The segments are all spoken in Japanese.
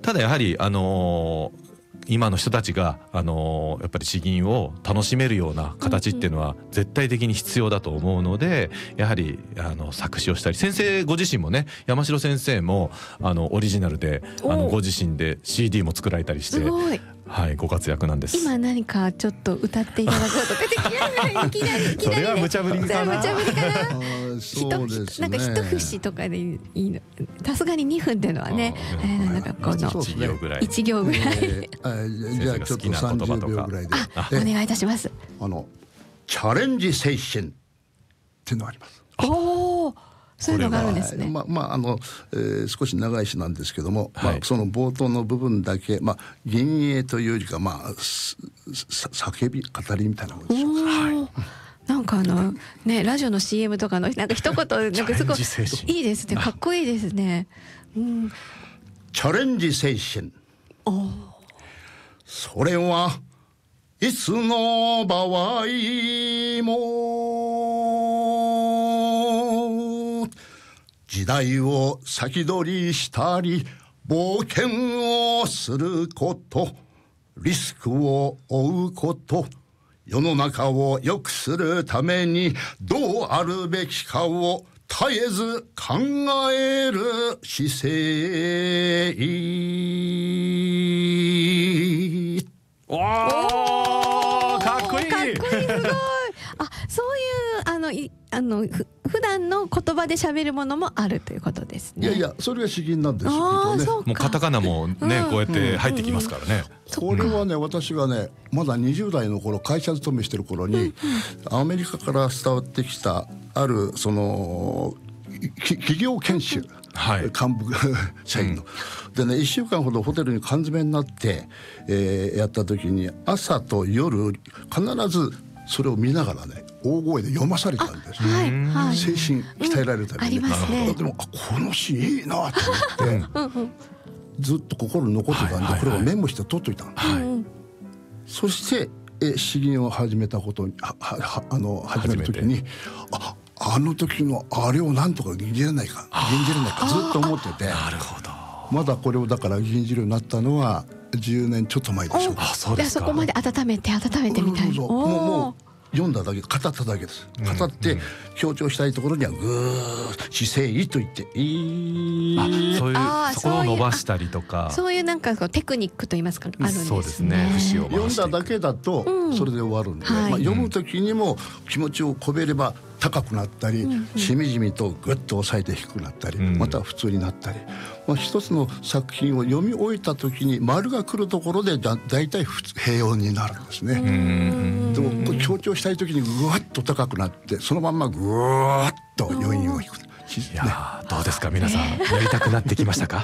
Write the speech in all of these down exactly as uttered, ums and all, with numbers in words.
ただやはりあのー今の人たちが、あのー、やっぱり詩吟を楽しめるような形っていうのは絶対的に必要だと思うので、やはりあの作詞をしたり、先生ご自身もね、山城先生もあのオリジナルであのご自身で シーディー も作られたりして、 すごい、 はい、ご活躍なんです。 今何かちょっと歌っていただこうとかいきなりいきなりいきなり、ね、 それは無茶ぶりかな。 無茶ぶりかな。 そうですね、 なんか一節とかでいいの、さすがににふんっていうのはね、えー、なんかこのいち行ぐらい、 いち行ぐらい、 えー、じゃあちょっとさんじゅうびょうぐらいで、 あ、お願いいたします。 あのチャレンジ精神っていうのがあります。 おお、そういうのがあるんですね。 まあまああの、えー、少し長い詩なんですけども、 はい、 まあ、その冒頭の部分だけ、まあ吟詠というよりか、まあ叫び語りみたいなものでしょうか。はい、 なんかあのね、ラジオの シーエム とかのなんか一言なんかすごいいいですね、かっこいいですね。うん、 チャレンジ精神。 お、 それはいつの場合も時代を先取りしたり冒険をすること、リスクを負うこと、世の中を良くするためにどうあるべきかを絶えず考える姿勢。 おー、かっこいい。 かっこいい、すごい。あ、そういうあのいあのふ普段の言葉で喋るものもあるということですね。 いやいや、それが詩吟なんですけどね。 もうカタカナもね、うん、こうやって入ってきますからね。 これはね、私がねまだにじゅう代の頃、会社勤めしてる頃に、うんうん、アメリカから伝わってきたあるその企業研修、はい、幹部社員の、うん、でね、いっしゅうかんほどホテルに缶詰になって、えー、やった時に朝と夜必ずそれを見ながらね、大声で読まされたんです、はいはい、精神鍛えられるために、うん、ありますね。でも、あ、この詩いいなと思ってうん、ずっと心に残ってたんで、はいはいはい、これをメモして取っといたんです、はい、そしてえ詩吟を始めたことにははあの始める時に、ああの時のあれをなんとか吟じれないか吟じれないかずっと思ってて、なるほど。まだこれをだから吟じるようになったのはじゅうねんちょっと前でしょうか。 あ、そうですか。そこまで温めて温めてみたいな。 もうもう読んだだけ、語っただけです。語って強調したいところにはグー姿勢と言っていい、 あ、そういうそこを伸ばしたりとか、 そういうなんかこうテクニックと言いますか、あるんですね。 そうですね。節を読んだだけだとそれで終わるんで、うん、まあ、読む時にも気持ちを込めれば高くなったり、うん、しみじみとグッと抑えて低くなったり、うん、また普通になったり、まあ、一つの作品を読み終えた時に丸が来るところでだだいたい平穏になるんですね。でも強調したい時にぐわっと高くなってそのまんまぐわっと余韻を引く。 いや、どうですか皆さん、やりたくなってきましたか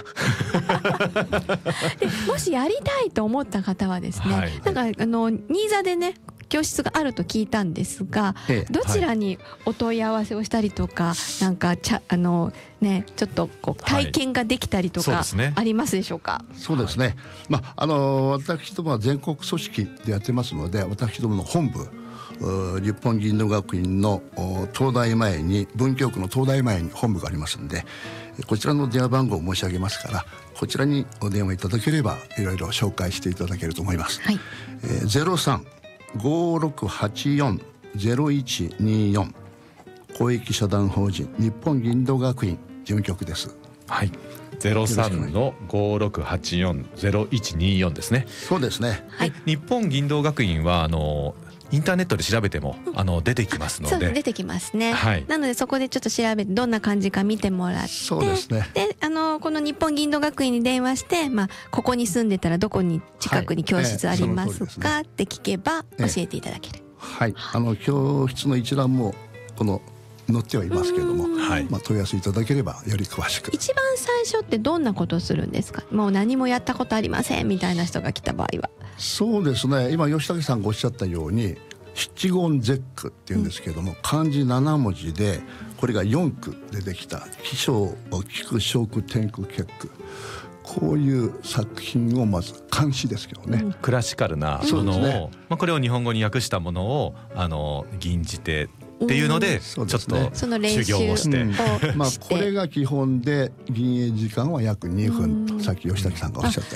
でもしやりたいと思った方はですね、はい、なんかあの新座でね教室があると聞いたんですが、ええ、どちらにお問い合わせをしたりとか、はい、なんかちゃあのねちょっとこう体験ができたりとか、はい、ありますでしょうか。 そうですね。まああの私どもは全国組織でやってますので、私どもの本部日本吟道学院の東大前に文京区の東大前に本部がありますので、こちらの電話番号を申し上げますから、こちらにお電話いただければいろいろ紹介していただけると思います。はい、えー、ゼロさん ごーろくはちよん ゼロいちによん公益社団法人日本吟道学院事務局です。 はい、ゼロさんのごーろくはちよん ゼロいちによんですね。 そうですね。 はい、日本吟道学院はあのインターネットで調べても、うん、あの出てきますので、 そう出てきますね、はい、なのでそこでちょっと調べてどんな感じか見てもらって、 そうですね。 であのこの日本吟道学院に電話して、まあ、ここに住んでたらどこに近くに教室ありますか、はい、えー、って聞けば教えていただける、 えー、はい、あの教室の一覧もこの載ってはいますけれども、まあ、問い合わせいただければより詳しく。 一番最初ってどんなことをするんですか。もう何もやったことありませんみたいな人が来た場合は。 そうですね、今吉武さんがおっしゃったように七言絶句っていうんですけれども、うん、漢字なな文字でこれがよん句でできた起承を聞く小句転句結句、こういう作品をまず漢詩ですけどね、うん、 クラシカルなものを、ね、まあ、これを日本語に訳したものをあの吟じてっていうので、ちょっと修行をして、うん、 まあこれが基本で吟詠時間は約にふんと、さっき吉武さんがおっしゃった